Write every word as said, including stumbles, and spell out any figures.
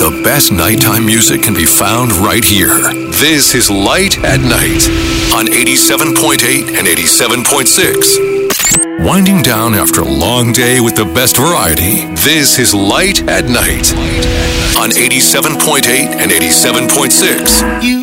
The best nighttime music can be found right here. This is Light at Night on eighty-seven point eight and eighty-seven point six. Winding down after a long day with the best variety. This is Light at Night on eighty-seven point eight and eighty-seven point six. You